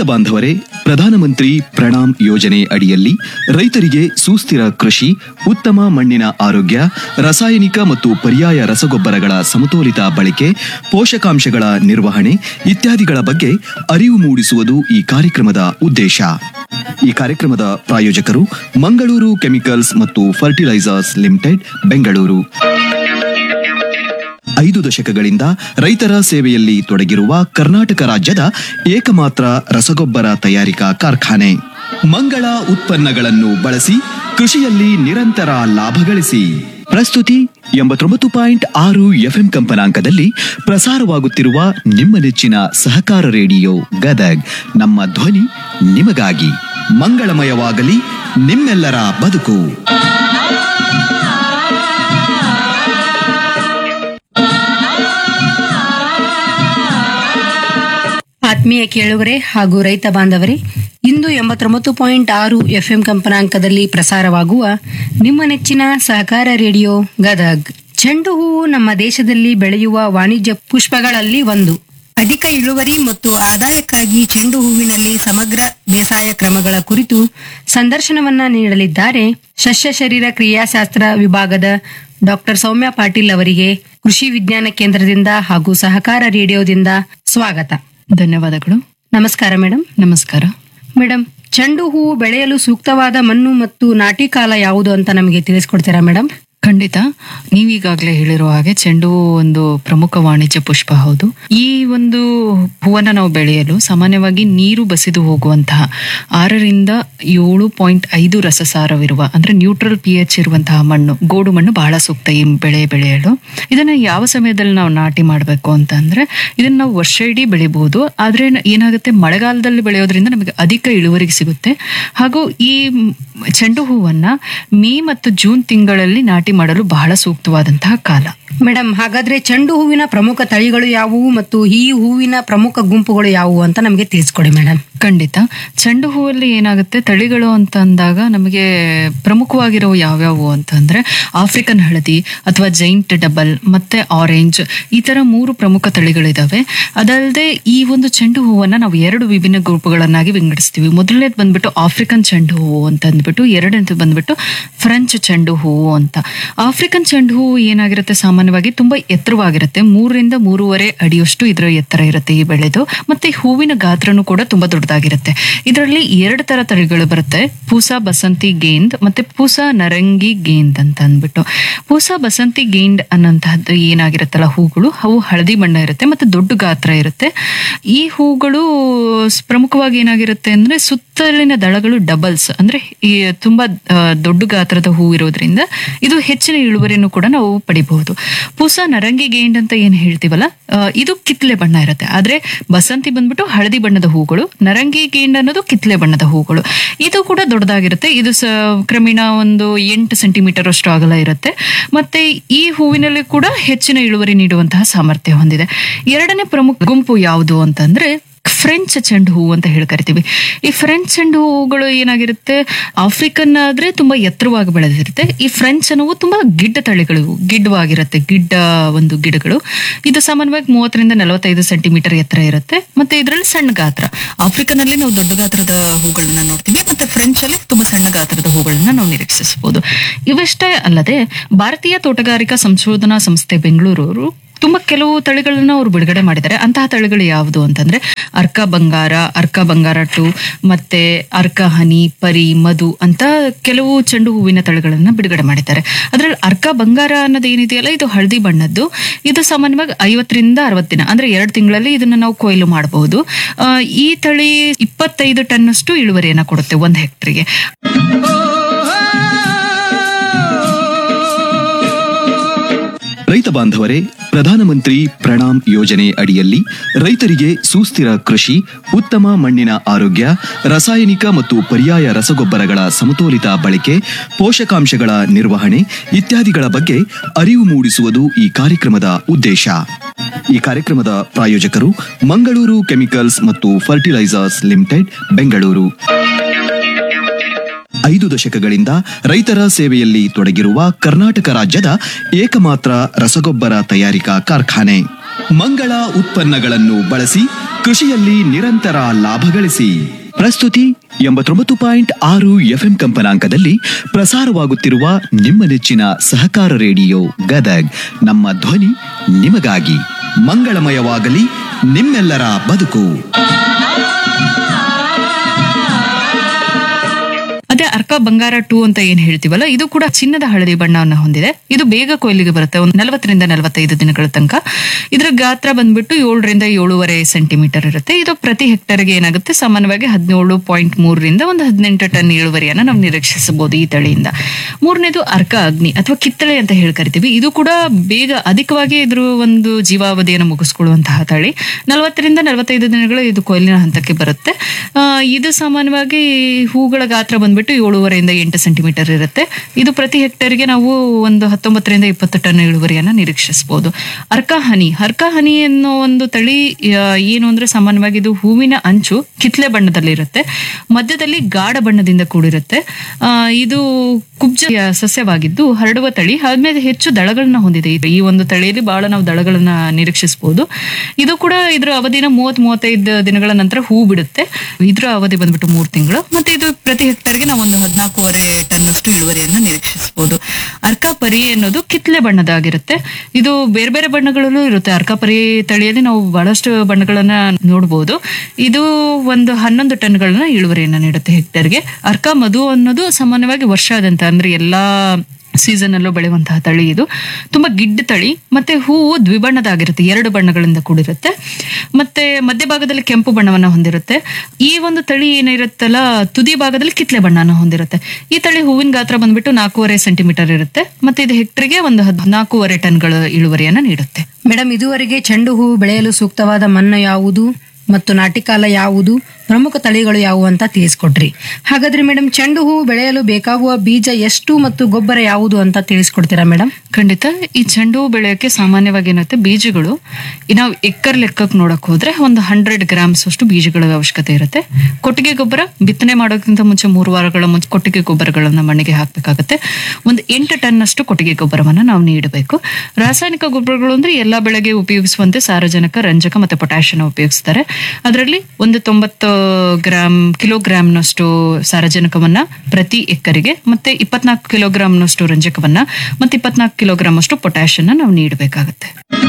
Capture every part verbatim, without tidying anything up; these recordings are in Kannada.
ಬಾಂಧವರೇ, ಪ್ರಧಾನಮಂತ್ರಿ ಪ್ರಣಾಮ್ ಯೋಜನೆ ಅಡಿಯಲ್ಲಿ ರೈತರಿಗೆ ಸುಸ್ಥಿರ ಕೃಷಿ, ಉತ್ತಮ ಮಣ್ಣಿನ ಆರೋಗ್ಯ, ರಾಸಾಯನಿಕ ಮತ್ತು ಪರ್ಯಾಯ ರಸಗೊಬ್ಬರಗಳ ಸಮತೋಲಿತ ಬಳಕೆ, ಪೋಷಕಾಂಶಗಳ ನಿರ್ವಹಣೆ ಇತ್ಯಾದಿಗಳ ಬಗ್ಗೆ ಅರಿವು ಮೂಡಿಸುವುದು ಈ ಕಾರ್ಯಕ್ರಮದ ಉದ್ದೇಶ. ಈ ಕಾರ್ಯಕ್ರಮದ ಪ್ರಾಯೋಜಕರು ಮಂಗಳೂರು ಕೆಮಿಕಲ್ಸ್ ಮತ್ತು ಫರ್ಟಿಲೈಸರ್ಸ್ ಲಿಮಿಟೆಡ್, ಬೆಂಗಳೂರು. ಐದು ದಶಕಗಳಿಂದ ರೈತರ ಸೇವೆಯಲ್ಲಿ ತೊಡಗಿರುವ ಕರ್ನಾಟಕ ರಾಜ್ಯದ ಏಕಮಾತ್ರ ರಸಗೊಬ್ಬರ ತಯಾರಿಕಾ ಕಾರ್ಖಾನೆ. ಮಂಗಳ ಉತ್ಪನ್ನಗಳನ್ನು ಬಳಸಿ ಕೃಷಿಯಲ್ಲಿ ನಿರಂತರ ಲಾಭ ಗಳಿಸಿ. ಪ್ರಸ್ತುತಿ ಎಂಬತ್ತೊಂಬತ್ತು ಪಾಯಿಂಟ್ ಆರು ಎಫ್ಎಂ ಕಂಪನಾಂಕದಲ್ಲಿ ಪ್ರಸಾರವಾಗುತ್ತಿರುವ ನಿಮ್ಮ ನೆಚ್ಚಿನ ಸಹಕಾರ ರೇಡಿಯೋ ಗದಗ್. ನಮ್ಮ ಧ್ವನಿ ನಿಮಗಾಗಿ. ಮಂಗಳಮಯವಾಗಲಿ ನಿಮ್ಮೆಲ್ಲರ ಬದುಕು. ಆತ್ಮೀಯ ಕೇಳುಗರೆ ಹಾಗೂ ರೈತ ಬಾಂಧವರೇ, ಇಂದು ಎಂಬತ್ತೊಂಬತ್ತು ಪಾಯಿಂಟ್ ಆರು ಎಫ್ಎಂ ಕಂಪನಾಂಕದಲ್ಲಿ ಪ್ರಸಾರವಾಗುವ ನಿಮ್ಮ ನೆಚ್ಚಿನ ಸಹಕಾರ ರೇಡಿಯೋ ಗದಗ್. ಚೆಂಡು ಹೂವು ನಮ್ಮ ದೇಶದಲ್ಲಿ ಬೆಳೆಯುವ ವಾಣಿಜ್ಯ ಪುಷ್ಪಗಳಲ್ಲಿ ಒಂದು. ಅಧಿಕ ಇಳುವರಿ ಮತ್ತು ಆದಾಯಕ್ಕಾಗಿ ಚೆಂಡು ಹೂವಿನಲ್ಲಿ ಸಮಗ್ರ ಬೇಸಾಯ ಕ್ರಮಗಳ ಕುರಿತು ಸಂದರ್ಶನವನ್ನ ನೀಡಲಿದ್ದಾರೆ ಸಸ್ಯ ಶರೀರ ಕ್ರಿಯಾಶಾಸ್ತ್ರ ವಿಭಾಗದ ಡಾಕ್ಟರ್ ಸೌಮ್ಯ ಪಾಟೀಲ್ ಅವರಿಗೆ ಕೃಷಿ ವಿಜ್ಞಾನ ಕೇಂದ್ರದಿಂದ ಹಾಗೂ ಸಹಕಾರ ರೇಡಿಯೋದಿಂದ ಸ್ವಾಗತ. ಧನ್ಯವಾದಗಳು. ನಮಸ್ಕಾರ ಮೇಡಮ್. ನಮಸ್ಕಾರ ಮೇಡಮ್, ಚೆಂಡು ಹೂವು ಬೆಳೆಯಲು ಸೂಕ್ತವಾದ ಮಣ್ಣು ಮತ್ತು ನಾಟಿ ಕಾಲ ಯಾವುದು ಅಂತ ನಮಗೆ ತಿಳಿಸ್ಕೊಡ್ತೀರಾ ಮೇಡಮ್? ಖಂಡಿತ. ನೀವೀಗಾಗಲೇ ಹೇಳಿರೋ ಹಾಗೆ ಚೆಂಡು ಹೂವು ಒಂದು ಪ್ರಮುಖ ವಾಣಿಜ್ಯ ಪುಷ್ಪ ಹೌದು. ಈ ಒಂದು ಹೂವನ್ನ ನಾವು ಬೆಳೆಯಲು ಸಾಮಾನ್ಯವಾಗಿ ನೀರು ಬಸಿದು ಹೋಗುವಂತಹ ಆರರಿಂದ ಏಳು ಪಾಯಿಂಟ್ ಐದು ರಸಸಾರವಿರುವ ಅಂದ್ರೆ ನ್ಯೂಟ್ರಲ್ ಪಿ ಎಚ್ ಇರುವಂತಹ ಮಣ್ಣು, ಗೋಡು ಮಣ್ಣು ಬಹಳ ಸೂಕ್ತ ಈ ಬೆಳೆ ಬೆಳೆಯಲು. ಇದನ್ನ ಯಾವ ಸಮಯದಲ್ಲಿ ನಾವು ನಾಟಿ ಮಾಡಬೇಕು ಅಂತ ಅಂದ್ರೆ ಇದನ್ನ ನಾವು ವರ್ಷ ಇಡೀ ಬೆಳಿಬಹುದು. ಆದ್ರೆ ಏನಾಗುತ್ತೆ, ಮಳೆಗಾಲದಲ್ಲಿ ಬೆಳೆಯೋದ್ರಿಂದ ನಮಗೆ ಅಧಿಕ ಇಳುವರಿ ಸಿಗುತ್ತೆ. ಹಾಗೂ ಈ ಚೆಂಡು ಹೂವನ್ನ ಮೇ ಮತ್ತು ಜೂನ್ ತಿಂಗಳಲ್ಲಿ ನಾಟಿ ಮಾಡಲು ಬಹಳ ಸೂಕ್ತವಾದಂತಹ ಕಾಲ. ಮೇಡಮ್, ಹಾಗಾದ್ರೆ ಚೆಂಡು ಹೂವಿನ ಪ್ರಮುಖ ತಳಿಗಳು ಯಾವುವು ಮತ್ತು ಈ ಹೂವಿನ ಪ್ರಮುಖ ಗುಂಪುಗಳು ಯಾವುವು ಅಂತ ನಮಗೆ ತಿಳಿಸ್ಕೊಡಿ ಮೇಡಮ್. ಖಂಡಿತ. ಚೆಂಡು ಹೂವಲ್ಲಿ ಏನಾಗುತ್ತೆ, ತಳಿಗಳು ಅಂತ ಅಂದಾಗ ನಮಗೆ ಪ್ರಮುಖವಾಗಿರೋ ಯಾವ್ಯಾವು ಅಂತಂದ್ರೆ ಆಫ್ರಿಕನ್ ಹಳದಿ ಅಥವಾ ಜೈಂಟ್ ಡಬಲ್ ಮತ್ತೆ ಆರೆಂಜ್, ಈ ತರ ಮೂರು ಪ್ರಮುಖ ತಳಿಗಳಿದಾವೆ. ಅದಲ್ಲದೆ ಈ ಒಂದು ಚೆಂಡು ಹೂವನ್ನ ನಾವು ಎರಡು ವಿಭಿನ್ನ ಗ್ರೂಪ್ಗಳನ್ನಾಗಿ ವಿಂಗಡಿಸ್ತೀವಿ. ಮೊದಲನೇದು ಬಂದ್ಬಿಟ್ಟು ಆಫ್ರಿಕನ್ ಚೆಂಡು ಹೂವು ಅಂತ ಅಂದ್ಬಿಟ್ಟು, ಎರಡನೇದು ಬಂದ್ಬಿಟ್ಟು ಫ್ರೆಂಚ್ ಚೆಂಡು ಹೂವು ಅಂತ. ಆಫ್ರಿಕನ್ ಚೆಂಡು ಹೂವು ಏನಾಗಿರುತ್ತೆ, ಸಾಮಾನ್ಯವಾಗಿ ತುಂಬಾ ಎತ್ತರವಾಗಿರುತ್ತೆ. ಮೂರರಿಂದ ಮೂರುವರೆ ಅಡಿಯಷ್ಟು ಇದರ ಎತ್ತರ ಇರುತ್ತೆ ಈ ಬೆಳೆದು. ಮತ್ತೆ ಹೂವಿನ ಗಾತ್ರನೂ ಕೂಡ ತುಂಬಾ ದೊಡ್ಡದಾಗಿರುತ್ತೆ. ಇದರಲ್ಲಿ ಎರಡು ತರ ತಳಿಗಳು ಬರುತ್ತೆ, ಪೂಸಾ ಬಸಂತಿ ಗೇಂದ್ ಮತ್ತೆ ಪೂಸಾ ನರಂಗಿ ಗೇಂದ್ ಅಂತ ಅಂದ್ಬಿಟ್ಟು. ಪೂಸಾ ಬಸಂತಿ ಗೇಂಡ್ ಅನ್ನೋಂತಹದ್ದು ಏನಾಗಿರುತ್ತಲ್ಲ ಹೂಗಳು, ಅವು ಹಳದಿ ಬಣ್ಣ ಇರುತ್ತೆ ಮತ್ತೆ ದೊಡ್ಡ ಗಾತ್ರ ಇರುತ್ತೆ. ಈ ಹೂಗಳು ಪ್ರಮುಖವಾಗಿ ಏನಾಗಿರುತ್ತೆ ಅಂದ್ರೆ ಸುತ್ತಲಿನ ದಳಗಳು ಡಬಲ್ಸ್, ಅಂದ್ರೆ ಈ ತುಂಬಾ ದೊಡ್ಡ ಗಾತ್ರದ ಹೂ ಇರೋದ್ರಿಂದ ಇದು ಹೆಚ್ಚಿನ ಇಳುವರಿನೂ ಕೂಡ ನಾವು ಪಡಿಬಹುದು. ಪೂಸಾ ನರಂಗಿ ಗೇಂಡ್ ಅಂತ ಏನ್ ಹೇಳ್ತೀವಲ್ಲ, ಇದು ಕಿತ್ಲೆ ಬಣ್ಣ ಇರುತ್ತೆ. ಆದ್ರೆ ಬಸಂತಿ ಬಂದ್ಬಿಟ್ಟು ಹಳದಿ ಬಣ್ಣದ ಹೂಗಳು, ನರಂಗಿ ಗೇಂಡ್ ಅನ್ನೋದು ಕಿತ್ಲೆ ಬಣ್ಣದ ಹೂಗಳು. ಇದು ಕೂಡ ದೊಡ್ಡದಾಗಿರುತ್ತೆ. ಇದು ಕ್ರಮೇಣ ಒಂದು ಎಂಟು ಸೆಂಟಿಮೀಟರ್ ಅಷ್ಟು ಅಗಲ ಇರುತ್ತೆ. ಮತ್ತೆ ಈ ಹೂವಿನಲ್ಲಿ ಕೂಡ ಹೆಚ್ಚಿನ ಇಳುವರಿ ನೀಡುವಂತಹ ಸಾಮರ್ಥ್ಯ ಹೊಂದಿದೆ. ಎರಡನೇ ಪ್ರಮುಖ ಗುಂಪು ಯಾವುದು ಅಂತಂದ್ರೆ ಫ್ರೆಂಚ್ ಚೆಂಡು ಹೂವು ಅಂತ ಹೇಳಿ ಕರಿತೀವಿ. ಈ ಫ್ರೆಂಚ್ ಚೆಂಡು ಹೂವುಗಳು ಏನಾಗಿರುತ್ತೆ, ಆಫ್ರಿಕನ್ ಆದ್ರೆ ತುಂಬಾ ಎತ್ತರವಾಗಿ ಬೆಳೆದಿರುತ್ತೆ. ಈ ಫ್ರೆಂಚ್ ಅನ್ನುವು ತುಂಬಾ ಗಿಡ್ಡ ತಳಿಗಳು, ಗಿಡ್ಡವಾಗಿರುತ್ತೆ, ಗಿಡ್ಡ ಒಂದು ಗಿಡಗಳು. ಇದು ಸಾಮಾನ್ಯವಾಗಿ ಮೂವತ್ತರಿಂದ ನಲವತ್ತೈದು ಸೆಂಟಿಮೀಟರ್ ಎತ್ತರ ಇರುತ್ತೆ. ಮತ್ತೆ ಇದರಲ್ಲಿ ಸಣ್ಣ ಗಾತ್ರ. ಆಫ್ರಿಕನ್ ಅಲ್ಲಿ ನಾವು ದೊಡ್ಡ ಗಾತ್ರದ ಹೂಗಳನ್ನ ನೋಡ್ತೀವಿ, ಮತ್ತೆ ಫ್ರೆಂಚ್ ಅಲ್ಲಿ ತುಂಬಾ ಸಣ್ಣ ಗಾತ್ರದ ಹೂಗಳನ್ನ ನಾವು ನಿರೀಕ್ಷಿಸಬಹುದು. ಇವಷ್ಟೇ ಅಲ್ಲದೆ ಭಾರತೀಯ ತೋಟಗಾರಿಕಾ ಸಂಶೋಧನಾ ಸಂಸ್ಥೆ ಬೆಂಗಳೂರು ತುಂಬಾ ಕೆಲವು ತಳಿಗಳನ್ನ ಅವರು ಬಿಡುಗಡೆ ಮಾಡಿದ್ದಾರೆ. ಅಂತಹ ತಳಿಗಳು ಯಾವುದು ಅಂತಂದ್ರೆ ಅರ್ಕ ಬಂಗಾರ, ಅರ್ಕ ಬಂಗಾರ ಟು, ಮತ್ತೆ ಅರ್ಕ ಹನಿ, ಪರಿ, ಮಧು ಅಂತ ಕೆಲವು ಚೆಂಡು ಹೂವಿನ ತಳಿಗಳನ್ನ ಬಿಡುಗಡೆ ಮಾಡಿದ್ದಾರೆ. ಅದ್ರಲ್ಲಿ ಅರ್ಕ ಬಂಗಾರ ಅನ್ನೋದು ಏನಿದೆಯಲ್ಲ, ಇದು ಹಳದಿ ಬಣ್ಣದ್ದು. ಇದು ಸಾಮಾನ್ಯವಾಗಿ ಐವತ್ತರಿಂದ ಅರವತ್ತು ದಿನ ಅಂದ್ರೆ ಎರಡು ತಿಂಗಳಲ್ಲಿ ಇದನ್ನ ನಾವು ಕೊಯ್ಲು ಮಾಡಬಹುದು. ಈ ತಳಿ ಇಪ್ಪತ್ತೈದು ಟನ್ ಅಷ್ಟು ಇಳುವರಿಯನ್ನ ಕೊಡುತ್ತೆ ಒಂದು ಹೆಕ್ಟರ್ಗೆ. ರೈತ ಬಾಂಧವರೇ, ಪ್ರಧಾನಮಂತ್ರಿ ಪ್ರಣಾಮ್ ಯೋಜನೆ ಅಡಿಯಲ್ಲಿ ರೈತರಿಗೆ ಸುಸ್ಥಿರ ಕೃಷಿ, ಉತ್ತಮ ಮಣ್ಣಿನ ಆರೋಗ್ಯ, ರಾಸಾಯನಿಕ ಮತ್ತು ಪರ್ಯಾಯ ರಸಗೊಬ್ಬರಗಳ ಸಮತೋಲಿತ ಬಳಕೆ, ಪೋಷಕಾಂಶಗಳ ನಿರ್ವಹಣೆ ಇತ್ಯಾದಿಗಳ ಬಗ್ಗೆ ಅರಿವು ಮೂಡಿಸುವುದು ಈ ಕಾರ್ಯಕ್ರಮದ ಉದ್ದೇಶ. ಈ ಕಾರ್ಯಕ್ರಮದ ಪ್ರಾಯೋಜಕರು ಮಂಗಳೂರು ಕೆಮಿಕಲ್ಸ್ ಮತ್ತು ಫರ್ಟಿಲೈಸರ್ಸ್ ಲಿಮಿಟೆಡ್, ಬೆಂಗಳೂರು. ಐದು ದಶಕಗಳಿಂದ ರೈತರ ಸೇವೆಯಲ್ಲಿ ತೊಡಗಿರುವ ಕರ್ನಾಟಕ ರಾಜ್ಯದ ಏಕಮಾತ್ರ ರಸಗೊಬ್ಬರ ತಯಾರಿಕಾ ಕಾರ್ಖಾನೆ. ಮಂಗಳ ಉತ್ಪನ್ನಗಳನ್ನು ಬಳಸಿ ಕೃಷಿಯಲ್ಲಿ ನಿರಂತರ ಲಾಭ ಗಳಿಸಿ. ಪ್ರಸ್ತುತಿ ಎಂಬತ್ತೊಂಬತ್ತು ಪಾಯಿಂಟ್ ಆರು ಎಫ್ಎಂ ಕಂಪನಾಂಕದಲ್ಲಿ ಪ್ರಸಾರವಾಗುತ್ತಿರುವ ನಿಮ್ಮ ನೆಚ್ಚಿನ ಸಹಕಾರ ರೇಡಿಯೋ ಗದಗ್ ನಮ್ಮ ಧ್ವನಿ ನಿಮಗಾಗಿ. ಮಂಗಳಮಯವಾಗಲಿ ನಿಮ್ಮೆಲ್ಲರ ಬದುಕು. ಅದೇ ಅರ್ಕ ಬಂಗಾರ ಟೂ ಅಂತ ಏನ್ ಹೇಳ್ತೀವಲ್ಲ, ಇದು ಕೂಡ ಚಿನ್ನದ ಹಳದಿ ಬಣ್ಣವನ್ನು ಹೊಂದಿದೆ. ಇದು ಬೇಗ ಕೊಯ್ಲಿಗೆ ಬರುತ್ತೆ, ಒಂದು ನಲವತ್ತರಿಂದ ನಲವತ್ತೈದು ದಿನಗಳ ತನಕ. ಇದರ ಗಾತ್ರ ಬಂದ್ಬಿಟ್ಟು ಏಳರಿಂದ ಏಳೂವರೆ ಸೆಂಟಿಮೀಟರ್ ಇರುತ್ತೆ. ಇದು ಪ್ರತಿ ಹೆಕ್ಟರ್ಗೆ ಏನಾಗುತ್ತೆ, ಸಾಮಾನ್ಯವಾಗಿ ಹದಿನೇಳು ಪಾಯಿಂಟ್ ಮೂರರಿಂದ ಒಂದು ಹದಿನೆಂಟು ಟನ್ ಇಳುವರಿಯನ್ನ ನಾವು ನಿರೀಕ್ಷಿಸಬಹುದು ಈ ತಳಿಯಿಂದ. ಮೂರನೇದು ಅರ್ಕ ಅಗ್ನಿ ಅಥವಾ ಕಿತ್ತಳೆ ಅಂತ ಹೇಳಿ ಕರಿತೀವಿ. ಇದು ಕೂಡ ಬೇಗ ಅಧಿಕವಾಗಿ ಇದ್ರ ಒಂದು ಜೀವಾವಧಿಯನ್ನು ಮುಗಿಸ್ಕೊಳ್ಳುವಂತಹ ತಳಿ. ನಲವತ್ತರಿಂದ ನಲವತ್ತೈದು ದಿನಗಳು ಇದು ಕೊಯ್ಲಿನ ಹಂತಕ್ಕೆ ಬರುತ್ತೆ. ಇದು ಸಾಮಾನ್ಯವಾಗಿ ಹೂಗಳ ಗಾತ್ರ ಬಂದ್ಬಿಟ್ಟು ಏಳೂವರೆಯಿಂದ ಎಂಟು ಸೆಂಟಿಮೀಟರ್ ಇರುತ್ತೆ. ಇದು ಪ್ರತಿ ಹೆಕ್ಟರ್ಗೆ ನಾವು ಒಂದು ಹತ್ತೊಂಬತ್ತರಿಂದ ಇಪ್ಪತ್ತು ಟನ್ ಇಳುವರಿಯನ್ನ ನಿರೀಕ್ಷಿಸಬಹುದು. ಅರ್ಕ ಹನಿ ಅರ್ಕ ಹನಿ ಅನ್ನೋ ಒಂದು ತಳಿ ಏನು ಅಂದ್ರೆ, ಸಾಮಾನ್ಯವಾಗಿ ಇದು ಹೂವಿನ ಅಂಚು ಕಿತ್ಲೆ ಬಣ್ಣದಲ್ಲಿ ಇರುತ್ತೆ, ಮಧ್ಯದಲ್ಲಿ ಗಾಢ ಬಣ್ಣದಿಂದ ಕೂಡಿರುತ್ತೆ. ಆ ಇದು ಕುಬ್ಜ ಸಸ್ಯವಾಗಿದ್ದು ಹರಡುವ ತಳಿ, ಆದ್ಮೇಲೆ ಹೆಚ್ಚು ದಳಗಳನ್ನ ಹೊಂದಿದೆ. ಈ ಒಂದು ತಳಿಯಲ್ಲಿ ಬಹಳ ನಾವು ದಳಗಳನ್ನ ನಿರೀಕ್ಷಿಸಬಹುದು. ಇದು ಕೂಡ ಇದ್ರ ಅವಧಿನ ಮೂವತ್ ಮೂವತ್ತೈದು ದಿನಗಳ ನಂತರ ಹೂ ಬಿಡುತ್ತೆ. ಇದ್ರ ಅವಧಿ ಬಂದ್ಬಿಟ್ಟು ಮೂರು ತಿಂಗಳು. ಮತ್ತೆ ಇದು ಪ್ರತಿ ಹೆಕ್ಟರ್ಗೆ ನಾವು ಒಂದು ಹದಿನಾಲ್ಕೂವರೆ ಟನ್ ಅಷ್ಟು ಇಳುವರಿಯನ್ನ ನಿರೀಕ್ಷಿಸಬಹುದು. ಅರ್ಕಾಪರಿ ಅನ್ನೋದು ಕಿತ್ಲೆ ಬಣ್ಣದಾಗಿರುತ್ತೆ. ಇದು ಬೇರೆ ಬೇರೆ ಬಣ್ಣಗಳಲ್ಲೂ ಇರುತ್ತೆ. ಅರ್ಕಾಪರಿ ತಳಿಯಲ್ಲಿ ನಾವು ಬಹಳಷ್ಟು ಬಣ್ಣಗಳನ್ನ ನೋಡಬಹುದು. ಇದು ಒಂದು ಹನ್ನೊಂದು ಟನ್ಗಳನ್ನ ಇಳುವರಿಯನ್ನ ನೀಡುತ್ತೆ ಹೆಕ್ಟರ್ಗೆ. ಅರ್ಕ ಮಧು ಅನ್ನೋದು ಸಾಮಾನ್ಯವಾಗಿ ವರ್ಷಾದಂತ ಅಂದ್ರೆ ಎಲ್ಲಾ ಸೀಸನ್ ಅಲ್ಲೂ ಬೆಳೆಯುವಂತಹ ತಳಿ. ಇದು ತುಂಬಾ ಗಿಡ್ಡ ತಳಿ. ಮತ್ತೆ ಹೂವು ದ್ವಿಬಣ್ಣದಾಗಿರುತ್ತೆ, ಎರಡು ಬಣ್ಣಗಳಿಂದ ಕೂಡಿರುತ್ತೆ. ಮತ್ತೆ ಮಧ್ಯಭಾಗದಲ್ಲಿ ಕೆಂಪು ಬಣ್ಣವನ್ನ ಹೊಂದಿರುತ್ತೆ. ಈ ಒಂದು ತಳಿ ಏನಿರುತ್ತಲ್ಲ, ತುದಿ ಭಾಗದಲ್ಲಿ ಕಿತ್ಲೆ ಬಣ್ಣನ ಹೊಂದಿರುತ್ತೆ. ಈ ತಳಿ ಹೂವಿನ ಗಾತ್ರ ಬಂದ್ಬಿಟ್ಟು ನಾಲ್ಕೂವರೆ ಸೆಂಟಿಮೀಟರ್ ಇರುತ್ತೆ. ಮತ್ತೆ ಇದು ಹೆಕ್ಟರ್ಗೆ ಒಂದು ಹದಿನಾಲ್ಕೂವರೆ ಟನ್ಗಳ ಇಳುವರಿಯನ್ನ ನೀಡುತ್ತೆ. ಮೇಡಮ್, ಇದುವರೆಗೆ ಚೆಂಡು ಹೂ ಬೆಳೆಯಲು ಸೂಕ್ತವಾದ ಮಣ್ಣು ಯಾವುದು ಮತ್ತು ನಾಟಿಕಾಲ ಯಾವುದು, ಪ್ರಮುಖ ತಳಿಗಳು ಯಾವುವು ಅಂತ ತಿಳಿಸ್ಕೊಟ್ರಿ. ಹಾಗಾದ್ರೆ ಮೇಡಮ್, ಚೆಂಡು ಹೂ ಬೆಳೆಯಲು ಬೇಕಾಗುವ ಬೀಜ ಎಷ್ಟು ಮತ್ತು ಗೊಬ್ಬರ ಯಾವುದು ಅಂತ ತಿಳಿಸ್ಕೊಡ್ತೀರಾ ಮೇಡಮ್? ಖಂಡಿತ. ಈ ಚೆಂಡು ಹೂ ಬೆಳೆಯೋಕೆ ಸಾಮಾನ್ಯವಾಗಿ ಏನತ್ತೆ, ಬೀಜಗಳು ನಾವು ಎಕ್ಕರ್ ಲೆಕ್ಕಕ್ಕೆ ನೋಡಕ್ ಹೋದ್ರೆ ಒಂದು ಹಂಡ್ರೆಡ್ ಗ್ರಾಮ್ಸ್ ಅಷ್ಟು ಬೀಜಗಳ ಅವಶ್ಯಕತೆ ಇರುತ್ತೆ. ಕೊಟ್ಟಿಗೆ ಗೊಬ್ಬರ ಬಿತ್ತನೆ ಮಾಡೋಕ್ಕಿಂತ ಮುಂಚೆ ಮೂರು ವಾರಗಳ ಮುಂಚೆ ಕೊಟ್ಟಿಗೆ ಗೊಬ್ಬರಗಳನ್ನ ಮಣ್ಣಿಗೆ ಹಾಕ್ಬೇಕಾಗತ್ತೆ. ಒಂದು ಎಂಟು ಟನ್ ಅಷ್ಟು ಕೊಟ್ಟಿಗೆ ಗೊಬ್ಬರವನ್ನ ನಾವು ನೀಡಬೇಕು. ರಾಸಾಯನಿಕ ಗೊಬ್ಬರಗಳು ಅಂದ್ರೆ ಎಲ್ಲಾ ಬೆಳೆಗೆ ಉಪಯೋಗಿಸುವಂತೆ ಸಾರಜನಕ, ರಂಜಕ ಮತ್ತೆ ಪೊಟ್ಯಾಷಿಯಂ ಉಪಯೋಗಿಸ್ತಾರೆ. ಅದರಲ್ಲಿ ಒಂದು ತೊಂಬತ್ತು ಗ್ರಾಮ್ ಕಿಲೋಗ್ರಾಮ್ನಷ್ಟು ಸಾರಜನಕವನ್ನ ಪ್ರತಿ ಎಕರೆಗೆ, ಮತ್ತೆ ಇಪ್ಪತ್ನಾಲ್ಕು ಕಿಲೋಗ್ರಾಮ್ನಷ್ಟು ರಂಜಕವನ್ನ, ಮತ್ತೆ ಇಪ್ಪತ್ನಾಲ್ಕು ಕಿಲೋಗ್ರಾಮ್ ಅಷ್ಟು ಪೊಟ್ಯಾಷಿಯಂ ನಾವು ನೀಡಬೇಕಾಗತ್ತೆ.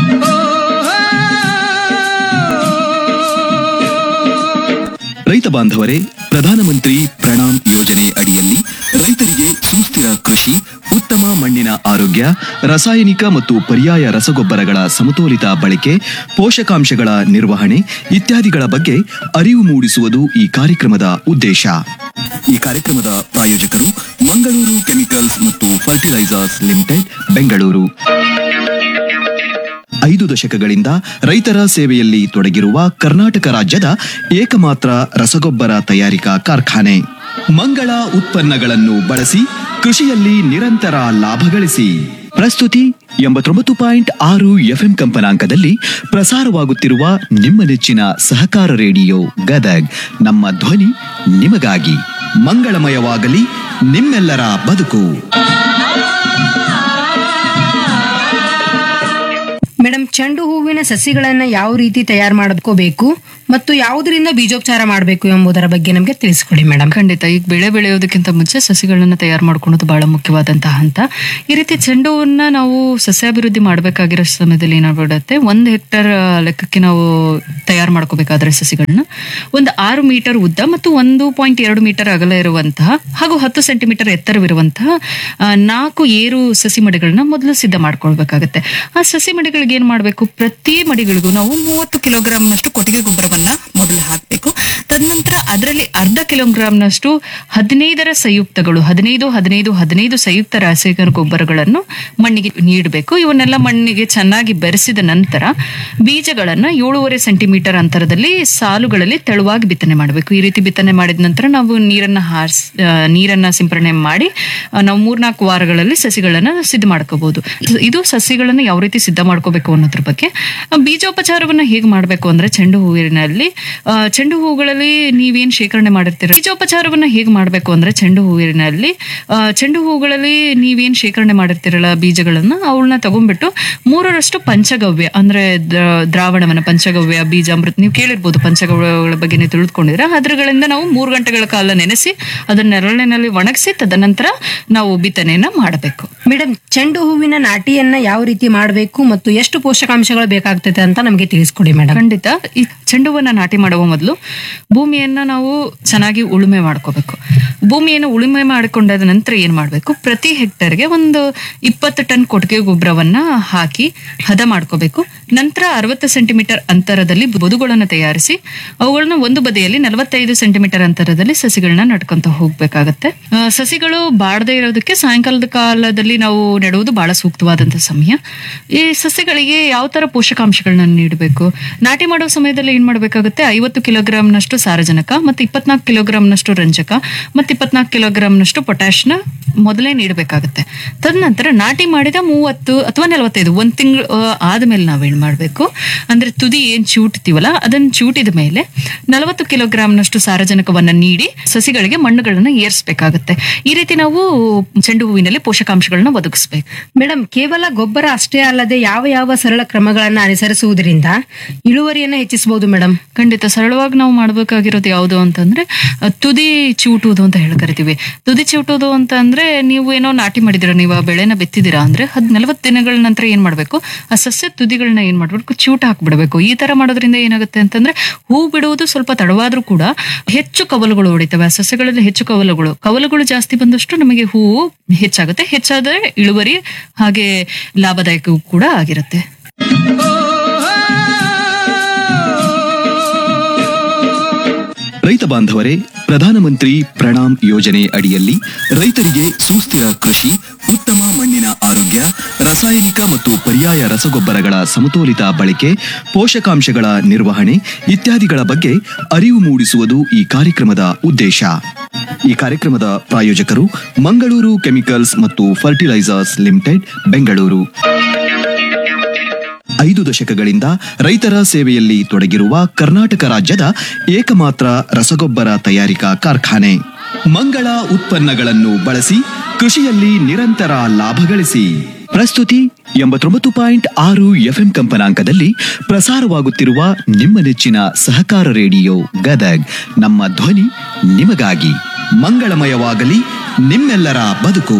ರೈತ ಬಾಂಧವರೇ, ಪ್ರಧಾನಮಂತ್ರಿ ಪ್ರಣಾಮ್ ಯೋಜನೆ ಅಡಿಯಲ್ಲಿ ರೈತರಿಗೆ ಸುಸ್ಥಿರ ಕೃಷಿ, ಉತ್ತಮ ಮಣ್ಣಿನ ಆರೋಗ್ಯ, ರಾಸಾಯನಿಕ ಮತ್ತು ಪರ್ಯಾಯ ರಸಗೊಬ್ಬರಗಳ ಸಮತೋಲಿತ ಬಳಕೆ, ಪೋಷಕಾಂಶಗಳ ನಿರ್ವಹಣೆ ಇತ್ಯಾದಿಗಳ ಬಗ್ಗೆ ಅರಿವು ಮೂಡಿಸುವುದು ಈ ಕಾರ್ಯಕ್ರಮದ ಉದ್ದೇಶ. ಈ ಕಾರ್ಯಕ್ರಮದ ಪ್ರಾಯೋಜಕರು ಮಂಗಳೂರು ಕೆಮಿಕಲ್ಸ್ ಮತ್ತು ಫರ್ಟಿಲೈಸರ್ಸ್ ಲಿಮಿಟೆಡ್, ಬೆಂಗಳೂರು. ಐದು ದಶಕಗಳಿಂದ ರೈತರ ಸೇವೆಯಲ್ಲಿ ತೊಡಗಿರುವ ಕರ್ನಾಟಕ ರಾಜ್ಯದ ಏಕಮಾತ್ರ ರಸಗೊಬ್ಬರ ತಯಾರಿಕಾ ಕಾರ್ಖಾನೆ. ಮಂಗಳ ಉತ್ಪನ್ನಗಳನ್ನು ಬಳಸಿ ಕೃಷಿಯಲ್ಲಿ ನಿರಂತರ ಲಾಭ ಗಳಿಸಿ. ಪ್ರಸ್ತುತಿ ಎಂಬತ್ತೊಂಬತ್ತು ಪಾಯಿಂಟ್ ಆರು ಎಫ್ಎಂ ಕಂಪನಾಂಕದಲ್ಲಿ ಪ್ರಸಾರವಾಗುತ್ತಿರುವ ನಿಮ್ಮ ನೆಚ್ಚಿನ ಸಹಕಾರ ರೇಡಿಯೋ ಗದಗ್ ನಮ್ಮ ಧ್ವನಿ ನಿಮಗಾಗಿ. ಮಂಗಳಮಯವಾಗಲಿ ನಿಮ್ಮೆಲ್ಲರ ಬದುಕು. ಮೇಡಮ್, ಚೆಂಡು ಹೂವಿನ ಸಸಿಗಳನ್ನ ಯಾವ ರೀತಿ ತಯಾರು ಮಾಡ್ಕೋಬೇಕು ಮತ್ತು ಯಾವುದರಿಂದ ಬೀಜೋಪಚಾರ ಮಾಡಬೇಕು ಎಂಬುದರ ಬಗ್ಗೆ ನಮಗೆ ತಿಳಿಸ್ಕೊಡಿ ಮೇಡಮ್. ಖಂಡಿತ. ಈಗ ಬೆಳೆ ಬೆಳೆಯೋದಕ್ಕಿಂತ ಮುಂಚೆ ಸಸಿಗಳನ್ನ ತಯಾರು ಮಾಡ್ಕೊಳ್ಳೋದು ಬಹಳ ಮುಖ್ಯವಾದಂತಹ ಹಂತ. ಈ ರೀತಿ ಚೆಂಡು ಹೂವನ್ನ ನಾವು ಸಸ್ಯಾಭಿವೃದ್ಧಿ ಮಾಡಬೇಕಾಗಿರೋ ಸಮಯದಲ್ಲಿ ಏನಾಗ್ಬಿಡುತ್ತೆ, ಒಂದು ಹೆಕ್ಟರ್ ಲೆಕ್ಕಕ್ಕೆ ನಾವು ತಯಾರು ಮಾಡ್ಕೋಬೇಕಾದ್ರೆ ಸಸಿಗಳನ್ನ ಒಂದು ಆರು ಮೀಟರ್ ಉದ್ದ ಮತ್ತು ಒಂದು ಪಾಯಿಂಟ್ ಎರಡು ಮೀಟರ್ ಅಗಲ ಇರುವಂತಹ ಹಾಗೂ ಹತ್ತು ಸೆಂಟಿಮೀಟರ್ ಎತ್ತರವಿರುವಂತಹ ನಾಲ್ಕು ಏರು ಸಸಿ ಮಡಿಗಳನ್ನ ಮೊದಲು ಸಿದ್ಧ ಮಾಡ್ಕೊಳ್ಬೇಕಾಗತ್ತೆ. ಆ ಸಸಿ ಮಡಿಗಳಿಗೆ ಏನ್ ಮಾಡ್ಬೇಕು, ಪ್ರತಿ ಮಡಿಗಳಿಗೂ ನಾವು ಮೂವತ್ತು ಕಿಲೋಗ್ರಾಮ್ ನಷ್ಟು ಕೊಟ್ಟಿಗೆ ಗೊಬ್ಬರವನ್ನ ಮೊದಲು ಹಾಕಬೇಕು. ತದನಂತರ ಅದರಲ್ಲಿ ಅರ್ಧ ಕಿಲೋಗ್ರಾಮ್ನಷ್ಟು ಹದಿನೈದರ ಸಂಯುಕ್ತಗಳು ಹದಿನೈದು ಹದಿನೈದು ಹದಿನೈದು ಸಂಯುಕ್ತ ರಾಸಾಯನಿಕ ಗೊಬ್ಬರಗಳನ್ನು ಮಣ್ಣಿಗೆ ನೀಡಬೇಕು. ಇವನ್ನೆಲ್ಲ ಮಣ್ಣಿಗೆ ಚೆನ್ನಾಗಿ ಬೆರೆಸಿದ ನಂತರ ಬೀಜಗಳನ್ನ ಏಳೂವರೆ ಸೆಂಟಿಮೀಟರ್ ಅಂತರದಲ್ಲಿ ಸಾಲುಗಳಲ್ಲಿ ತೆಳುವಾಗಿ ಬಿತ್ತನೆ ಮಾಡಬೇಕು. ಈ ರೀತಿ ಬಿತ್ತನೆ ಮಾಡಿದ ನಂತರ ನಾವು ನೀರನ್ನ ಹಾರಿಸ್ ನೀರನ್ನ ಸಿಂಪರಣೆ ಮಾಡಿ ನಾವು ಮೂರ್ನಾಲ್ಕು ವಾರಗಳಲ್ಲಿ ಸಸಿಗಳನ್ನ ಸಿದ್ಧ ಮಾಡ್ಕೋಬಹುದು. ಇದು ಸಸಿಗಳನ್ನ ಯಾವ ರೀತಿ ಸಿದ್ಧ ಮಾಡ್ಕೋಬೇಕು ಅನ್ನೋದ್ರ ಬಗ್ಗೆ. ಬೀಜೋಪಚಾರವನ್ನ ಹೇಗೆ ಮಾಡಬೇಕು ಅಂದ್ರೆ, ಚೆಂಡು ಹೂವಿನಲ್ಲಿ ಚೆಂಡು ಹೂಗಳಲ್ಲಿ ಹೂಗಳಲ್ಲಿ ನೀವೇನ್ ಶೇಖರಣೆ ಮಾಡಿರ್ತೀರ, ಬೀಜೋಪಚಾರವನ್ನ ಹೇಗೆ ಮಾಡ್ಬೇಕು ಅಂದ್ರೆ ಚೆಂಡು ಹೂವಿನಲ್ಲಿ ಆ, ಚೆಂಡು ಹೂಗಳಲ್ಲಿ ನೀವೇನ್ ಶೇಖರಣೆ ಮಾಡಿರ್ತೀರಲ್ಲ ಬೀಜಗಳನ್ನ ಅವಳನ್ನ ತಗೊಂಡ್ಬಿಟ್ಟು ಮೂರರಷ್ಟು ಪಂಚಗವ್ಯ ಅಂದ್ರೆ ದ್ರ- ದ್ರಾವಣವನ್ನ ಪಂಚಗವ್ಯ ಬೀಜಾಮೃತ ನೀವು ಕೇಳಿರ್ಬೋದು, ಪಂಚಗವ್ಯಗಳ ಬಗ್ಗೆ ನೀವು ತಿಳಿದುಕೊಂಡಿರ ಅದ್ರಗಳಿಂದ ನಾವು ಮೂರು ಗಂಟೆಗಳ ಕಾಲ ನೆನೆಸಿ ಅದನ್ನ ನೆರಳಿನಲ್ಲಿ ಒಣಗಿಸಿ ತದನಂತರ ನಾವು ಬಿತ್ತನೆಯನ್ನ ಮಾಡಬೇಕು. ಮೇಡಮ್, ಚೆಂಡು ಹೂವಿನ ನಾಟಿಯನ್ನ ಯಾವ ರೀತಿ ಮಾಡಬೇಕು ಮತ್ತು ಎಷ್ಟು ಪೋಷಕಾಂಶಗಳು ಬೇಕಾಗ್ತದೆ ಅಂತ ನಮಗೆ ತಿಳಿಸ್ಕೊಡಿ ಮೇಡಮ್. ಖಂಡಿತ. ಈ ಚೆಂಡು ಹೂವನ್ನ ನಾಟಿ ಮಾಡುವ ಮೊದಲು ಭೂಮಿಯನ್ನ ನಾವು ಚೆನ್ನಾಗಿ ಉಳುಮೆ ಮಾಡ್ಕೋಬೇಕು. ಭೂಮಿಯನ್ನು ಉಳುಮೆ ಮಾಡಿಕೊಂಡಾದ ನಂತರ ಏನ್ ಮಾಡ್ಬೇಕು, ಪ್ರತಿ ಹೆಕ್ಟರ್ಗೆ ಒಂದು ಇಪ್ಪತ್ತು ಟನ್ ಕೊಟ್ಟಿಗೆ ಗೊಬ್ಬರವನ್ನ ಹಾಕಿ ಹದ ಮಾಡ್ಕೋಬೇಕು. ನಂತರ ಅರವತ್ತು ಸೆಂಟಿಮೀಟರ್ ಅಂತರದಲ್ಲಿ ಬದುಗಳನ್ನ ತಯಾರಿಸಿ ಅವುಗಳನ್ನ ಒಂದು ಬದಿಯಲ್ಲಿ ನಲವತ್ತೈದು ಸೆಂಟಿಮೀಟರ್ ಅಂತರದಲ್ಲಿ ಸಸಿಗಳನ್ನ ನಡ್ಕೊಂತ ಹೋಗ್ಬೇಕಾಗತ್ತೆ. ಆ, ಸಸಿಗಳು ಬಾಡದೆ ಇರೋದಕ್ಕೆ ಸಾಯಂಕಾಲದ ಕಾಲದಲ್ಲಿ ನಾವು ನೆಡುವುದು ಬಹಳ ಸೂಕ್ತವಾದಂತ ಸಮಯ. ಈ ಸಸ್ಯಗಳಿಗೆ ಯಾವ ತರ ಪೋಷಕಾಂಶಗಳನ್ನ ನೀಡಬೇಕು, ನಾಟಿ ಮಾಡುವ ಸಮಯದಲ್ಲಿ ಏನ್ ಮಾಡ್ಬೇಕಾಗುತ್ತೆ, ಐವತ್ತು ಕಿಲೋಗ್ರಾಂನಷ್ಟು ಸಾರಜನಕ ಮತ್ತೆ ಇಪ್ಪತ್ನಾಲ್ಕು ಕಿಲೋಗ್ರಾಂನಷ್ಟು ರಂಜಕ ಮತ್ತೆ ಇಪ್ಪತ್ನಾಲ್ಕು ಕಿಲೋಗ್ರಾಂನಷ್ಟು ಪೊಟ್ಯಾಶ್ನ ಮೊದಲೇ ನೀಡಬೇಕಾಗುತ್ತೆ. ತದನಂತರ ನಾಟಿ ಮಾಡಿದ ಮೂವತ್ತು ಅಥವಾ ನಲವತ್ತೈದು ಒಂದ್ ತಿಂಗಳು ಆದ್ಮೇಲೆ ನಾವೇನ್ ಮಾಡ್ಬೇಕು ಅಂದ್ರೆ ತುದಿ ಏನ್ ಚೂಟ್ತೀವಲ್ಲ ಅದನ್ನ ಚೂಟಿದ ಮೇಲೆ ನಲವತ್ತು ಕಿಲೋಗ್ರಾಂನಷ್ಟು ಸಾರಜನಕವನ್ನ ನೀಡಿ ಸಸಿಗಳಿಗೆ ಮಣ್ಣುಗಳನ್ನ ಏರ್ಸ್ಬೇಕಾಗುತ್ತೆ. ಈ ರೀತಿ ನಾವು ಚೆಂಡು ಹೂವಿನಲ್ಲಿ ಪೋಷಕಾಂಶಗಳನ್ನ ಒದಗಿಸ್ಬೇಕು. ಮೇಡಮ್, ಕೇವಲ ಗೊಬ್ಬರ ಅಷ್ಟೇ ಅಲ್ಲದೆ ಯಾವ ಯಾವ ಸರಳ ಕ್ರಮಗಳನ್ನ ಅನುಸರಿಸುವುದರಿಂದ ಇಳುವರಿಯನ್ನ ಹೆಚ್ಚಿಸಬಹುದು ಮೇಡಮ್? ಖಂಡಿತ. ಸರಳವಾಗಿ ನಾವು ಮಾಡ್ಬೇಕಾಗಿರೋದು ಯಾವುದು ಅಂತಂದ್ರೆ ಅಹ್, ತುದಿ ಚಿವುಟುವುದು ಅಂತ ಹೇಳಿ ಕರಿತೀವಿ. ತುದಿ ಚಿವುಟುವುದು ಅಂತ ಅಂದ್ರೆ ನೀವು ಏನೋ ನಾಟಿ ಮಾಡಿದಿರ, ನೀವು ಆ ಬೆಳೆನ ಬೆತ್ತಿದ್ದೀರಾ ಅಂದ್ರೆ ಹದ್ ನಲವತ್ತು ದಿನಗಳ ನಂತರ ಏನ್ ಮಾಡ್ಬೇಕು, ಆ ಸಸ್ಯ ತುದಿಗಳನ್ನ ಏನ್ ಮಾಡ್ಬೇಕು, ಚಿವುಟ ಹಾಕ್ಬಿಡ್ಬೇಕು. ಈ ತರ ಮಾಡೋದ್ರಿಂದ ಏನಾಗುತ್ತೆ ಅಂತಂದ್ರೆ ಹೂ ಬಿಡುವುದು ಸ್ವಲ್ಪ ತಡವಾದ್ರೂ ಕೂಡ ಹೆಚ್ಚು ಕವಲುಗಳು ಹೊಡಿತವೆ. ಆ ಸಸ್ಯಗಳಲ್ಲಿ ಹೆಚ್ಚು ಕವಲುಗಳು ಕವಲುಗಳು ಜಾಸ್ತಿ ಬಂದಷ್ಟು ನಮಗೆ ಹೂವು ಹೆಚ್ಚಾಗುತ್ತೆ. ಹೆಚ್ಚಾದ್ರೆ ಇಳುವರಿ ಹಾಗೆ ಲಾಭದಾಯಕವೂ ಕೂಡ ಆಗಿರುತ್ತೆ. ರೈತ ಬಾಂಧವರೇ, ಪ್ರಧಾನಮಂತ್ರಿ ಪ್ರಣಾಮ್ ಯೋಜನೆ ಅಡಿಯಲ್ಲಿ ರೈತರಿಗೆ ಸುಸ್ಥಿರ ಕೃಷಿ, ಉತ್ತಮ ಮಣ್ಣಿನ ಆರೋಗ್ಯ, ರಾಸಾಯನಿಕ ಮತ್ತು ಪರ್ಯಾಯ ರಸಗೊಬ್ಬರಗಳ ಸಮತೋಲಿತ ಬಳಕೆ, ಪೋಷಕಾಂಶಗಳ ನಿರ್ವಹಣೆ ಇತ್ಯಾದಿಗಳ ಬಗ್ಗೆ ಅರಿವು ಮೂಡಿಸುವುದು ಈ ಕಾರ್ಯಕ್ರಮದ ಉದ್ದೇಶ. ಈ ಕಾರ್ಯಕ್ರಮದ ಪ್ರಾಯೋಜಕರು ಮಂಗಳೂರು ಕೆಮಿಕಲ್ಸ್ ಮತ್ತು ಫರ್ಟಿಲೈಸರ್ಸ್ ಲಿಮಿಟೆಡ್, ಬೆಂಗಳೂರು. ಐದು ದಶಕಗಳಿಂದ ರೈತರ ಸೇವೆಯಲ್ಲಿ ತೊಡಗಿರುವ ಕರ್ನಾಟಕ ರಾಜ್ಯದ ಏಕಮಾತ್ರ ರಸಗೊಬ್ಬರ ತಯಾರಿಕಾ ಕಾರ್ಖಾನೆ. ಮಂಗಳ ಉತ್ಪನ್ನಗಳನ್ನು ಬಳಸಿ ಕೃಷಿಯಲ್ಲಿ ನಿರಂತರ ಲಾಭ ಗಳಿಸಿ. ಪ್ರಸ್ತುತಿ ಎಂಬತ್ತೊಂಬತ್ತು ಪಾಯಿಂಟ್ ಆರು ಎಫ್ಎಂ ಕಂಪನಾಂಕದಲ್ಲಿ ಪ್ರಸಾರವಾಗುತ್ತಿರುವ ನಿಮ್ಮ ನೆಚ್ಚಿನ ಸಹಕಾರ ರೇಡಿಯೋ ಗದಗ್. ನಮ್ಮ ಧ್ವನಿ ನಿಮಗಾಗಿ. ಮಂಗಳಮಯವಾಗಲಿ ನಿಮ್ಮೆಲ್ಲರ ಬದುಕು.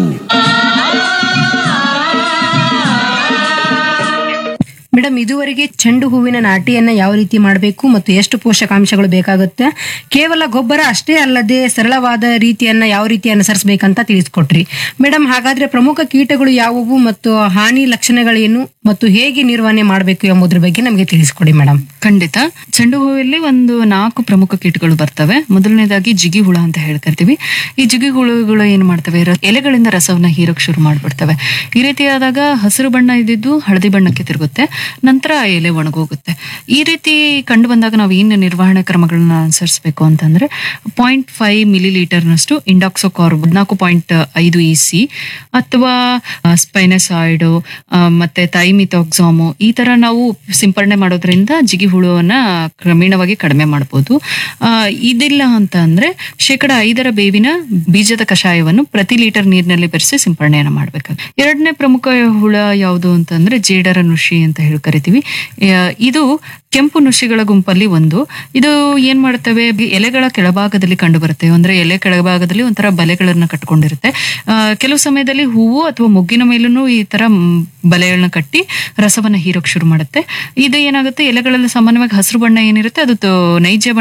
ಮೇಡಮ್, ಇದುವರೆಗೆ ಚೆಂಡು ಹೂವಿನ ನಾಟಿಯನ್ನ ಯಾವ ರೀತಿ ಮಾಡಬೇಕು ಮತ್ತು ಎಷ್ಟು ಪೋಷಕಾಂಶಗಳು ಬೇಕಾಗುತ್ತೆ, ಕೇವಲ ಗೊಬ್ಬರ ಅಷ್ಟೇ ಅಲ್ಲದೆ ಸರಳವಾದ ರೀತಿಯನ್ನ ಯಾವ ರೀತಿ ಅನುಸರಿಸಬೇಕಂತ ತಿಳಿಸ್ಕೊಟ್ರಿ ಮೇಡಮ್. ಹಾಗಾದ್ರೆ ಪ್ರಮುಖ ಕೀಟಗಳು ಯಾವುವು ಮತ್ತು ಹಾನಿ ಲಕ್ಷಣಗಳೇನು ಮತ್ತು ಹೇಗೆ ನಿರ್ವಹಣೆ ಮಾಡಬೇಕು ಎಂಬುದ್ರ ಬಗ್ಗೆ ನಮಗೆ ತಿಳಿಸ್ಕೊಡಿ ಮೇಡಮ್. ಖಂಡಿತ. ಚೆಂಡು ಹೂವಲ್ಲಿ ಒಂದು ನಾಲ್ಕು ಪ್ರಮುಖ ಕೀಟಗಳು ಬರ್ತವೆ. ಮೊದಲನೇದಾಗಿ ಜಿಗಿ ಹುಳ ಅಂತ ಹೇಳ್ಕರ್ತೀವಿ. ಈ ಜಿಗಿ ಹುಳುಗಳು ಏನ್ ಮಾಡ್ತವೆ, ರ- ಎಲೆಗಳಿಂದ ರಸವನ್ನ ಹೀರೋಕ್ ಶುರು ಮಾಡ್ಬಿಡ್ತವೆ. ಈ ರೀತಿಯಾದಾಗ ಹಸಿರು ಬಣ್ಣ ಇದ್ದಿದ್ದು ಹಳದಿ ಬಣ್ಣಕ್ಕೆ ತಿರುಗುತ್ತೆ, ನಂತರ ಆ ಎಲೆ ಒಣಗೋಗುತ್ತೆ. ಈ ರೀತಿ ಕಂಡು ಬಂದಾಗ ನಾವು ಏನು ನಿರ್ವಹಣೆ ಕ್ರಮಗಳನ್ನ ಅನುಸರಿಸಬೇಕು ಅಂತಂದ್ರೆ ಪಾಯಿಂಟ್ ಫೈವ್ ಮಿಲಿ ಲೀಟರ್ನಷ್ಟು ಇಂಡಾಕ್ಸೋಕಾರ್ಬ್ ಹದಿನಾಲ್ಕು ಪಾಯಿಂಟ್ ಐದು ಇ ಸಿ ಅಥವಾ ಸ್ಪೈನಸಾಯ್ಡು ಮತ್ತೆ ಥೈಮಿಥಾಕ್ಸಾಮು ಈ ತರ ನಾವು ಸಿಂಪರಣೆ ಮಾಡೋದ್ರಿಂದ ಜಿಗಿ ಹುಳುವನ್ನ ಕ್ರಮೇಣವಾಗಿ ಕಡಿಮೆ ಮಾಡಬಹುದು. ಆ ಇದಿಲ್ಲ ಅಂತ ಅಂದ್ರೆ ಶೇಕಡ ಐದರ ಬೇವಿನ ಬೀಜದ ಕಷಾಯವನ್ನು ಪ್ರತಿ ಲೀಟರ್ ನೀರಿನಲ್ಲಿ ಬೆರೆಸಿ ಸಿಂಪರಣೆಯನ್ನ ಮಾಡ್ಬೇಕಾಗುತ್ತೆ. ಎರಡನೇ ಪ್ರಮುಖ ಹುಳ ಯಾವುದು ಅಂತಂದ್ರೆ ಜೇಡರ ನುಷಿ ಅಂತ ಹೇಳಿ ಕರಿತೀವಿ. ಆ, ಇದು ಕೆಂಪು ನುಷಿಗಳ ಗುಂಪಲ್ಲಿ ಒಂದು. ಇದು ಏನ್ ಮಾಡ್ತವೆ, ಎಲೆಗಳ ಕೆಳಭಾಗದಲ್ಲಿ ಕಂಡು ಬರುತ್ತೆ. ಅಂದ್ರೆ ಎಲೆ ಕೆಳಭಾಗದಲ್ಲಿ ಒಂಥರ ಬಲೆಗಳನ್ನ ಕಟ್ಕೊಂಡಿರುತ್ತೆ. ಆ ಕೆಲವು ಸಮಯದಲ್ಲಿ ಹೂವು ಅಥವಾ ಮೊಗ್ಗಿನ ಮೇಲೂ ಈ ತರ ಮ್, ಬಲೆಗಳನ್ನ ಕಟ್ಟಿ ರಸವನ್ನ ಹೀರೋಕ್ ಶುರು ಮಾಡುತ್ತೆ. ಇದು ಏನಾಗುತ್ತೆ, ಎಲೆಗಳಲ್ಲಿ ಸಾಮಾನ್ಯವಾಗಿ ಹಸಿರು ಬಣ್ಣ ಏನಿರುತ್ತೆ ಅದು ತೊ- ನೈಜ ಬಣ್ಣ